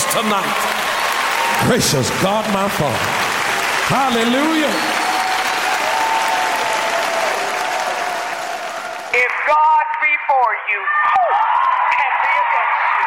tonight. Gracious God, my Father. Hallelujah. If God be for you,